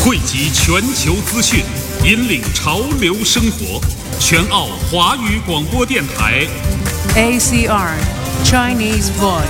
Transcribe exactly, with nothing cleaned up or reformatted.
汇集全球资讯，引领潮流生活。全澳华语广播电台 A C R Chinese Voice。